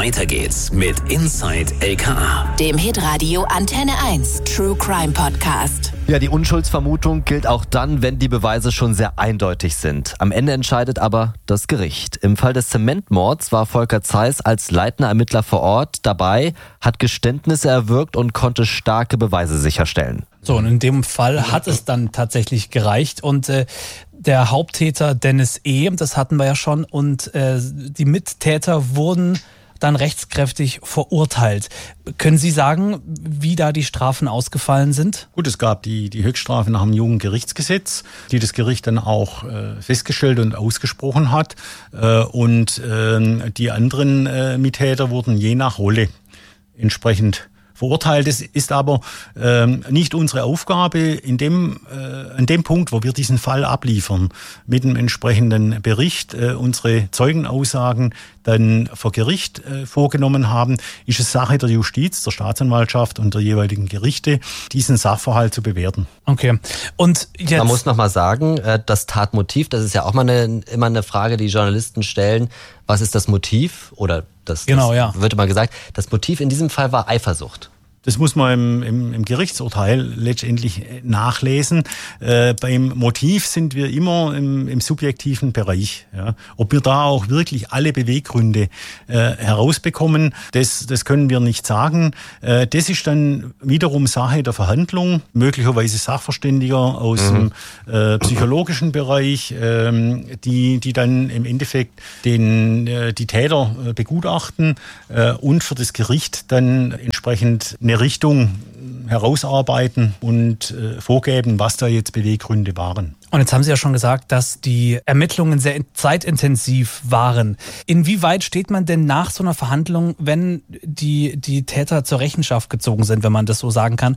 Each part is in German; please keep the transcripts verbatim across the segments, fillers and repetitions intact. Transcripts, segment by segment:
Weiter geht's mit Inside L K A, dem Hitradio Antenne eins True Crime Podcast. Ja, die Unschuldsvermutung gilt auch dann, wenn die Beweise schon sehr eindeutig sind. Am Ende entscheidet aber das Gericht. Im Fall des Zementmords war Volker Zeiss als leitender Ermittler vor Ort dabei, hat Geständnisse erwirkt und konnte starke Beweise sicherstellen. So, und in dem Fall hat es dann tatsächlich gereicht und äh, der Haupttäter Dennis E., das hatten wir ja schon, und äh, die Mittäter wurden dann rechtskräftig verurteilt. Können Sie sagen, wie da die Strafen ausgefallen sind? Gut, es gab die, die Höchststrafe nach dem Jugendgerichtsgesetz, die das Gericht dann auch äh, festgestellt und ausgesprochen hat. Äh, und äh, die anderen äh, Mittäter wurden je nach Rolle entsprechend verurteilt. Es ist aber ähm, nicht unsere Aufgabe, in dem, äh, an dem Punkt, wo wir diesen Fall abliefern, mit dem entsprechenden Bericht äh, unsere Zeugenaussagen dann vor Gericht äh, vorgenommen haben, ist es Sache der Justiz, der Staatsanwaltschaft und der jeweiligen Gerichte, diesen Sachverhalt zu bewerten. Okay. Und jetzt Man muss noch mal sagen, das Tatmotiv, das ist ja auch mal eine, immer eine Frage, die Journalisten stellen. Was ist das Motiv? Oder das, genau, das ja. wird immer gesagt. Das Motiv in diesem Fall war Eifersucht. Das muss man im, im, im Gerichtsurteil letztendlich nachlesen. Äh, beim Motiv sind wir immer im, im subjektiven Bereich. Ja. Ob wir da auch wirklich alle Beweggründe äh, herausbekommen, das, das können wir nicht sagen. Äh, das ist dann wiederum Sache der Verhandlung, möglicherweise Sachverständiger aus mhm. dem äh, psychologischen Bereich, äh, die, die dann im Endeffekt den, äh, die Täter äh, begutachten äh, und für das Gericht dann entsprechend eine Richtung herausarbeiten und äh, vorgeben, was da jetzt Beweggründe waren. Und jetzt haben Sie ja schon gesagt, dass die Ermittlungen sehr zeitintensiv waren. Inwieweit steht man denn nach so einer Verhandlung, wenn die, die Täter zur Rechenschaft gezogen sind, wenn man das so sagen kann,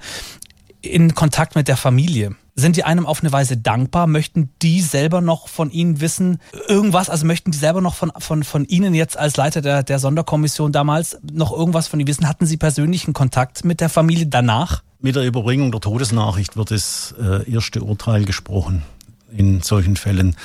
in Kontakt mit der Familie? Sind die einem auf eine Weise dankbar? Möchten die selber noch von Ihnen wissen, irgendwas, also möchten die selber noch von, von, von Ihnen jetzt als Leiter der, der Sonderkommission damals noch irgendwas von Ihnen wissen? Hatten Sie persönlichen Kontakt mit der Familie danach? Mit der Überbringung der Todesnachricht wird das äh, erste Urteil gesprochen in solchen Fällen.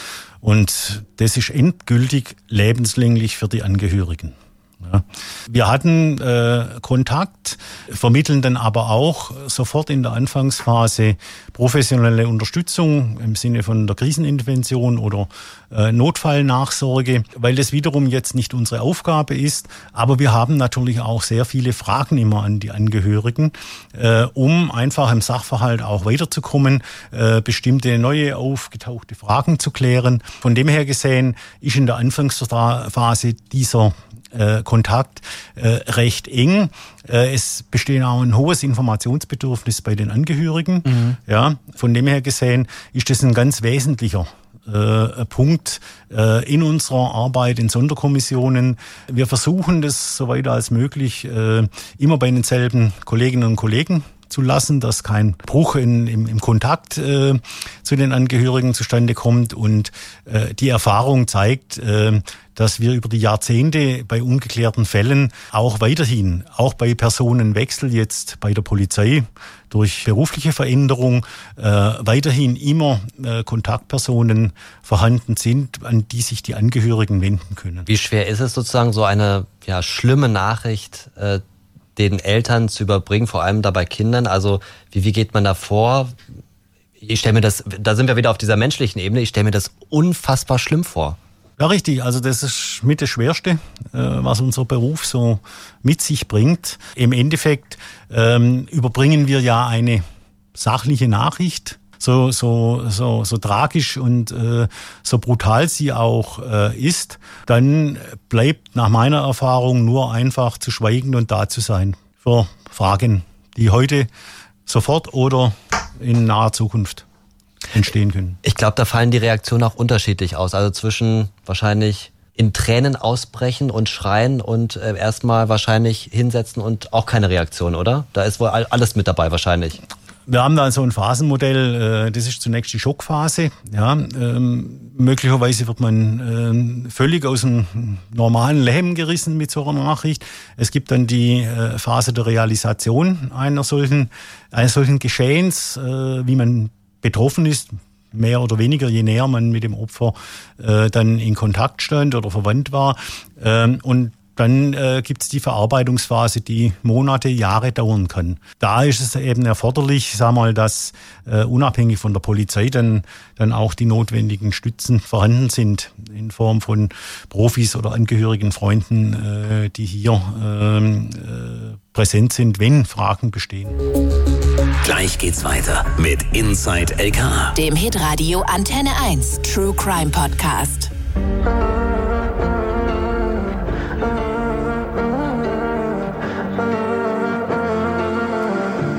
Und das ist endgültig lebenslänglich für die Angehörigen. Ja. Wir hatten äh, Kontakt, vermitteln dann aber auch sofort in der Anfangsphase professionelle Unterstützung im Sinne von der Krisenintervention oder äh, Notfallnachsorge, weil das wiederum jetzt nicht unsere Aufgabe ist. Aber wir haben natürlich auch sehr viele Fragen immer an die Angehörigen, äh, um einfach im Sachverhalt auch weiterzukommen, äh, bestimmte neue aufgetauchte Fragen zu klären. Von dem her gesehen ist in der Anfangsphase dieser Äh, Kontakt äh, recht eng. Äh, es besteht auch ein hohes Informationsbedürfnis bei den Angehörigen. Mhm. Ja, von dem her gesehen ist das ein ganz wesentlicher äh, Punkt äh, in unserer Arbeit in Sonderkommissionen. Wir versuchen das so weit als möglich äh, immer bei denselben Kolleginnen und Kollegen zu lassen, dass kein Bruch in, im, im Kontakt äh, zu den Angehörigen zustande kommt. Und äh, die Erfahrung zeigt, äh, dass wir über die Jahrzehnte bei ungeklärten Fällen auch weiterhin, auch bei Personenwechsel jetzt bei der Polizei durch berufliche Veränderung, äh, weiterhin immer äh, Kontaktpersonen vorhanden sind, an die sich die Angehörigen wenden können. Wie schwer ist es sozusagen, so eine ja, schlimme Nachricht äh, den Eltern zu überbringen, vor allem da bei Kindern? Also wie, wie geht man da vor? Ich stelle mir das, da sind wir wieder auf dieser menschlichen Ebene, ich stelle mir das unfassbar schlimm vor. Ja, richtig. Also das ist mit das Schwerste, äh, was unser Beruf so mit sich bringt. Im Endeffekt ähm, überbringen wir ja eine sachliche Nachricht, so so so so tragisch und äh, so brutal sie auch äh, ist. Dann bleibt nach meiner Erfahrung nur einfach zu schweigen und da zu sein für Fragen, die heute sofort oder in naher Zukunft entstehen können. Ich glaube, da fallen die Reaktionen auch unterschiedlich aus. Also zwischen wahrscheinlich in Tränen ausbrechen und schreien und äh, erstmal wahrscheinlich hinsetzen und auch keine Reaktion, oder? Da ist wohl alles mit dabei wahrscheinlich. Wir haben da so ein Phasenmodell, äh, das ist zunächst die Schockphase. Ja, ähm, möglicherweise wird man äh, völlig aus dem normalen Leben gerissen mit so einer Nachricht. Es gibt dann die äh, Phase der Realisation einer solchen, eines solchen Geschehens, äh, wie man betroffen ist, mehr oder weniger, je näher man mit dem Opfer äh, dann in Kontakt stand oder verwandt war. Ähm, und dann äh, gibt es die Verarbeitungsphase, die Monate, Jahre dauern kann. Da ist es eben erforderlich, sag mal, dass äh, unabhängig von der Polizei dann, dann auch die notwendigen Stützen vorhanden sind in Form von Profis oder Angehörigen, Freunden, äh, die hier ähm, äh, präsent sind, wenn Fragen bestehen. Gleich geht's weiter mit Inside L K A. Dem Hitradio Antenne eins True Crime Podcast.